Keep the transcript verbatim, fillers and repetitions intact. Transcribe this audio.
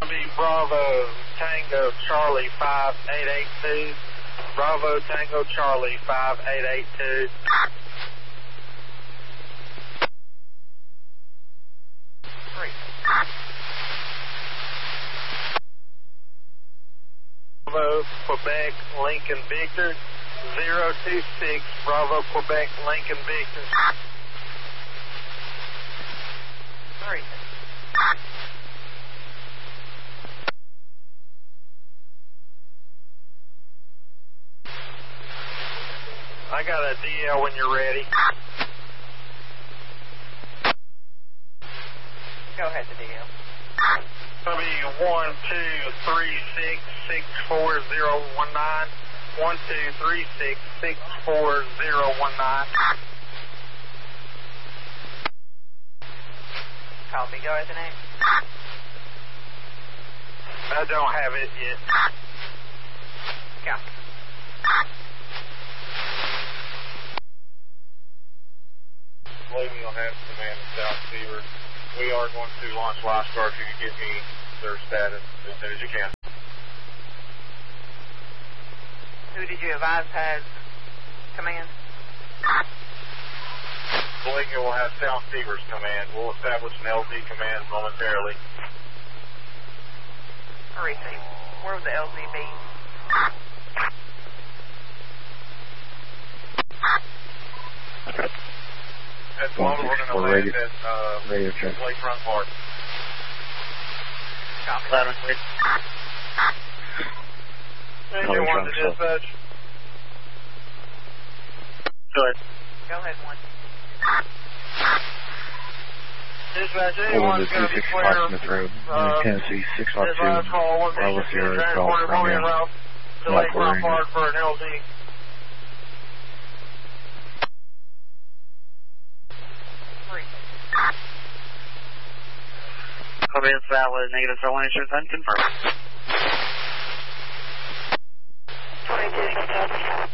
Bravo Tango Charlie five eight eight two. Bravo Tango Charlie five eight eight two. Three. Bravo Quebec Lincoln Victor zero two six. Bravo Quebec Lincoln Victor. Three. I got a D L when you're ready. Go ahead, the D L. It's going to be one two three six six four zero one nine. one two three six six four zero one nine. Copy. Go ahead, the name. I don't have it yet. Copy. Believe me, you'll have command in South Seaward. We are going to launch Lifeguard. You can get me their status as soon as you can. Who did you advise has command? Believe me, we'll have South Seaward's command. We'll establish an L Z command momentarily. Receive. Where would the L Z be? At the moment, we're going to land at uh, Lakefront Park. Copy. Loud and clear. Engine one to dispatch. Go ahead. Go ahead, one. Dispatch, anyone's going to be clear. Smith Road, Uh, Tennessee six five two, Advise call one Bravo station Sierra, transporter Golf moving Romeo, route to Light Lakefront Florida. Park for an L Z. Three. Come in, valid, negative for one insurance, unconfirmed. twenty-two.